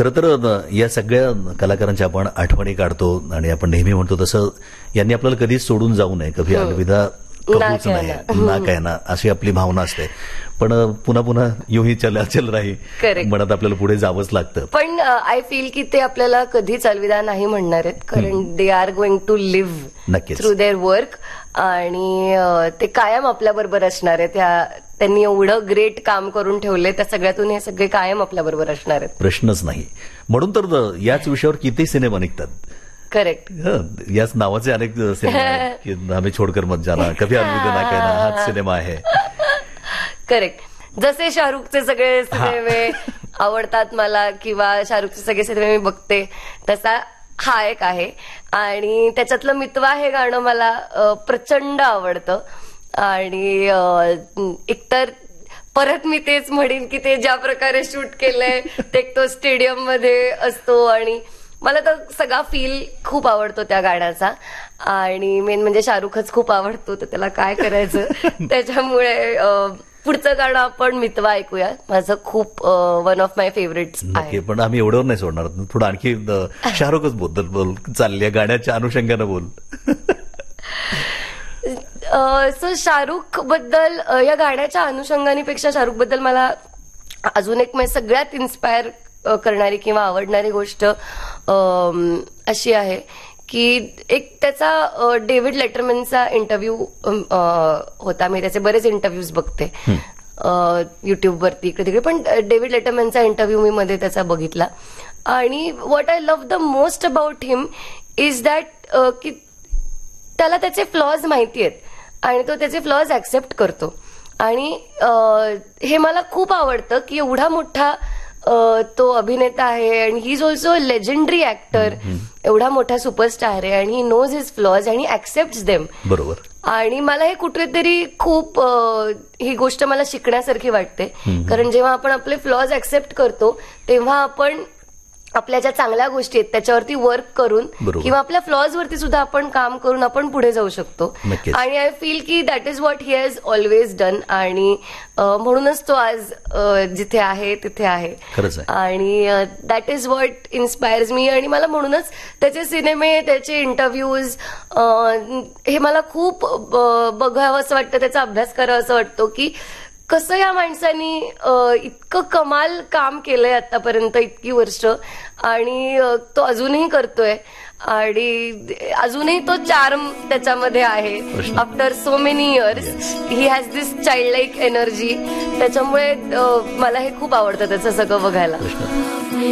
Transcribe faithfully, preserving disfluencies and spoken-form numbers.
खरं तर या सगळ्या कलाकारांच्या आपण आठवणी काढतो आणि आपण नेहमी म्हणतो तसं यांनी आपल्याला कधीच सोडून जाऊ नये, कधी अलविदा कबूच नाही ना काय ना अशी आपली भावना असते. पण पुन्हा पुन्हा युही चला चल राही म्हणत आपल्याला पुढे जावंच लागतं. पण आय फील की ते आपल्याला कधीच अलविदा नाही म्हणणार आहेत, कारण they are going to leave through their work आणि ते कायम आपल्या बरोबर असणार आहेत. त्यांनी एवढं ग्रेट काम करून ठेवले, त्या सगळ्यातून हे सगळे कायम आपल्या बरोबर असणार आहेत, प्रश्नच नाही. म्हणून तर याच विषयावर किती सिनेमा निघतात. करेक्ट. याच नावाचे अनेक सिनेमा आहेत. हमें छोडकर मत जाना, कभी अलविदा ना कहना हाच सिनेमा आहे. करेक्ट. जसे शाहरुखचे सगळे सिनेमे आवडतात मला किंवा शाहरुखचे सगळे सिनेमे मी बघते, तसा हा एक आहे. आणि त्याच्यातलं मितवा हे गाणं मला प्रचंड आवडतं. आणि एकतर परत मी तेच म्हणेन की ते ज्या प्रकारे शूट केलंय ते तो स्टेडियम मध्ये असतो आणि मला तर सगळा फील खूप आवडतो त्या गाण्याचा. आणि मेन म्हणजे शाहरुखच खूप आवडतो, तर त्याला काय करायचं. त्याच्यामुळे पुढचं गाणं आपण मितवा ऐकूया. माझं खूप वन ऑफ माय फेवरेट्स आहे. पण आम्ही एवढं नाही सोडणार, थोडं आणखी शाहरुखच बद्दल बोल, चालल्या गाण्याच्या अनुषंगानं बोल. सो शाहरुख बद्दल या गाण्याच्या अनुषंगानेपेक्षा शाहरुख बद्दल मला अजून एक म्हणजे सगळ्यात इन्स्पायर करणारी किंवा आवडणारी गोष्ट अशी आहे की एक त्याचा डेव्हिड लेटरमॅनचा इंटरव्ह्यू होता. मी त्याचे बरेच इंटरव्ह्यूज बघते युट्यूबवरती इकडे तिकडे, पण डेव्हिड लेटरमॅनचा इंटरव्ह्यू मी मध्ये त्याचा बघितला. आणि what I love the most about him is that की त्याला त्याचे फ्लॉज माहिती आहेत आणि तो त्याचे फ्लॉज ऍक्सेप्ट करतो. आणि हे मला खूप आवडतं की एवढा मोठा तो अभिनेता आहे आणि he is also legendary actor, एवढा मोठा सुपरस्टार आहे आणि ही नोज हिज फ्लॉज आणि ऍक्सेप्ट्स देम. बरोबर. आणि मला हे कुठेतरी खूप ही गोष्ट मला शिकण्यासारखी वाटते, कारण जेव्हा आपण आपले फ्लॉज ऍक्सेप्ट करतो तेव्हा आपण आपल्या ज्या चांगल्या गोष्टी आहेत त्याच्यावरती वर्क करून किंवा आपल्या फ्लॉज वरती सुद्धा आपण काम करून आपण पुढे जाऊ शकतो. आणि आय फील की that is what he has always done. आणि म्हणूनच तो आज जिथे आहे तिथे आहे. आणि दॅट इज व्हॉट इन्स्पायर्स मी. आणि मला म्हणूनच त्याचे सिनेमे, त्याचे इंटरव्ह्यूज हे मला खूप बघावं असं वाटतं, त्याचा अभ्यास करावा असं वाटतो की कसं या माणसानी इतकं कमाल काम केलंय आतापर्यंत इतकी वर्ष आणि तो अजूनही करतोय आणि अजूनही तो चार्म त्याच्यामध्ये आहे. After so many years he has this child like energy. त्याच्यामुळे मला हे खूप आवडतं त्याचं सगळं बघायला.